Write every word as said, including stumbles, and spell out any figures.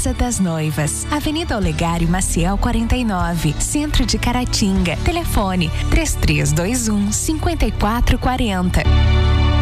Casa das Noivas, Avenida Olegário Maciel quarenta e nove, Centro de Caratinga. Telefone três três dois um, cinco quatro quatro zero.